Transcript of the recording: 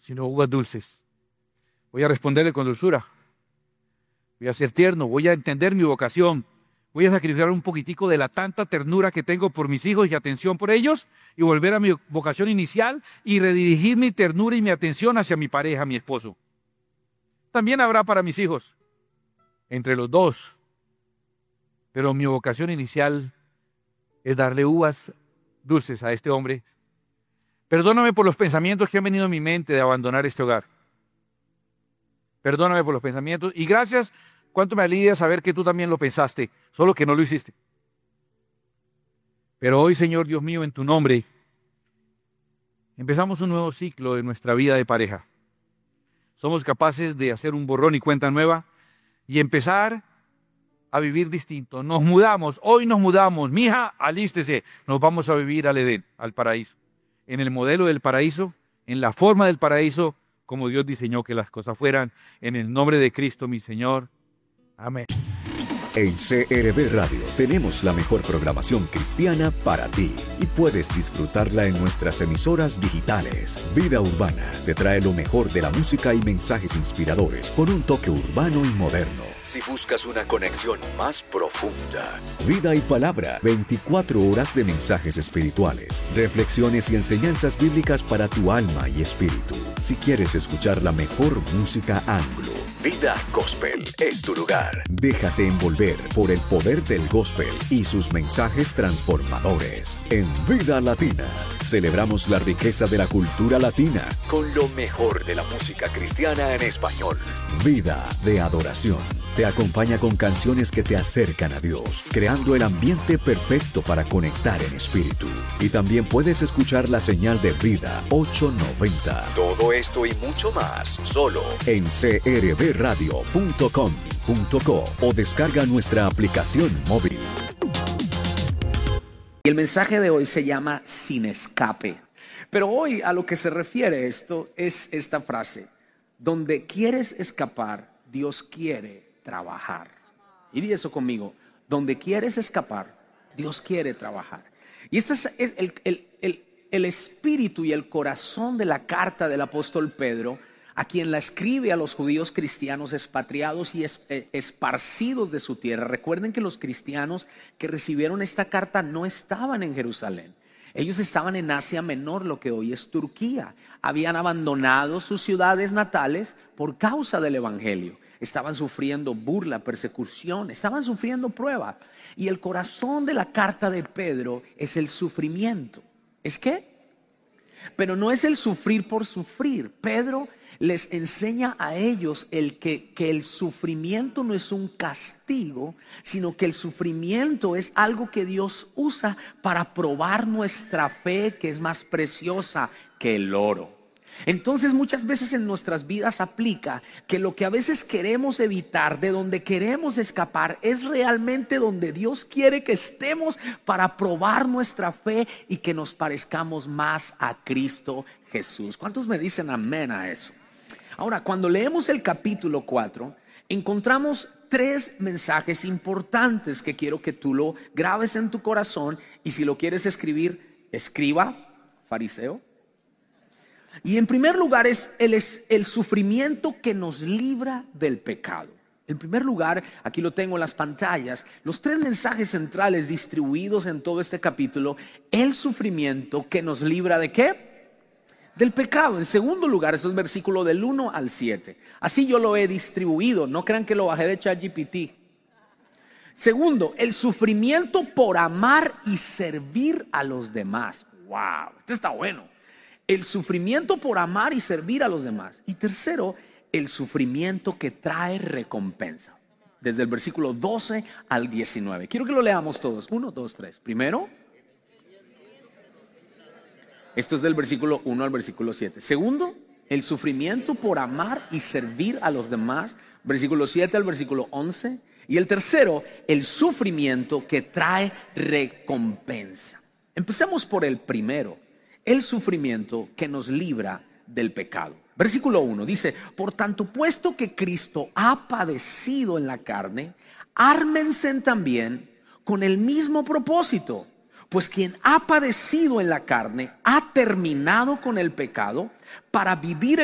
sino uvas dulces. Voy a responderle con dulzura. Voy a ser tierno, voy a entender mi vocación. Voy a sacrificar un poquitico de la tanta ternura que tengo por mis hijos y atención por ellos y volver a mi vocación inicial y redirigir mi ternura y mi atención hacia mi pareja, mi esposo. También habrá para mis hijos, entre los dos. Pero mi vocación inicial es darle uvas dulces a este hombre. Perdóname por los pensamientos que han venido a mi mente de abandonar este hogar. Perdóname por los pensamientos y gracias. Cuánto me alivia saber que tú también lo pensaste, solo que no lo hiciste. Pero hoy, Señor Dios mío, en tu nombre, empezamos un nuevo ciclo de nuestra vida de pareja. Somos capaces de hacer un borrón y cuenta nueva y empezar a vivir distinto. Nos mudamos, hoy nos mudamos. Mija, alístese, nos vamos a vivir al Edén, al paraíso. En el modelo del paraíso, en la forma del paraíso, como Dios diseñó que las cosas fueran. En el nombre de Cristo, mi Señor. Amén. En CRB Radio tenemos la mejor programación cristiana para ti y puedes disfrutarla en nuestras emisoras digitales. Vida Urbana te trae lo mejor de la música y mensajes inspiradores con un toque urbano y moderno. Si buscas una conexión más profunda, Vida y Palabra, 24 horas de mensajes espirituales, reflexiones y enseñanzas bíblicas para tu alma y espíritu. Si quieres escuchar la mejor música anglo, Vida Gospel es tu lugar. Déjate envolver por el poder del gospel y sus mensajes transformadores. En Vida Latina, celebramos la riqueza de la cultura latina con lo mejor de la música cristiana en español. Vida de adoración. Te acompaña con canciones que te acercan a Dios, creando el ambiente perfecto para conectar en espíritu. Y también puedes escuchar la señal de Vida 890. Todo esto y mucho más, solo en crbradio.com.co o descarga nuestra aplicación móvil. Y el mensaje de hoy se llama Sin Escape. Pero hoy a lo que se refiere esto es esta frase: donde quieres escapar, Dios quiere trabajar. Y di eso conmigo: donde quieres escapar, Dios quiere trabajar. Y este es el espíritu y el corazón de la carta del apóstol Pedro, a quien la escribe a los judíos cristianos expatriados y esparcidos de su tierra. Recuerden que los cristianos que recibieron esta carta no estaban en Jerusalén. Ellos estaban en Asia Menor, lo que hoy es Turquía. Habían abandonado sus ciudades natales por causa del evangelio. Estaban sufriendo burla, persecución, estaban sufriendo prueba. Y el corazón de la carta de Pedro es el sufrimiento. ¿Es qué? Pero no es el sufrir por sufrir. Pedro les enseña a ellos que el sufrimiento no es un castigo, sino que el sufrimiento es algo que Dios usa para probar nuestra fe, que es más preciosa que el oro. Entonces muchas veces en nuestras vidas aplica que lo que a veces queremos evitar, de donde queremos escapar, es realmente donde Dios quiere que estemos para probar nuestra fe y que nos parezcamos más a Cristo Jesús. ¿Cuántos me dicen amén a eso? Ahora, cuando leemos el capítulo 4, encontramos 3 mensajes importantes que quiero que tú lo grabes en tu corazón, y si lo quieres escribir, escriba, fariseo. Y en primer lugar es el sufrimiento que nos libra del pecado. En primer lugar, aquí lo tengo en las pantallas, los 3 mensajes centrales distribuidos en todo este capítulo: el sufrimiento que nos libra ¿de qué? Del pecado. En segundo lugar, eso es versículo del 1 al 7. Así yo lo he distribuido, no crean que lo bajé de ChatGPT. Segundo, el sufrimiento por amar y servir a los demás. Wow, este está bueno. El sufrimiento por amar y servir a los demás. Y tercero, el sufrimiento que trae recompensa. Desde el versículo 12 al 19. Quiero que lo leamos todos. 1, 2, 3. Primero, esto es del versículo 1 al versículo 7. Segundo, el sufrimiento por amar y servir a los demás. Versículo 7 al versículo 11. Y el tercero, el sufrimiento que trae recompensa. Empecemos por el primero. El sufrimiento que nos libra del pecado. Versículo 1 dice: por tanto, puesto que Cristo ha padecido en la carne, ármense también con el mismo propósito. Pues quien ha padecido en la carne ha terminado con el pecado para vivir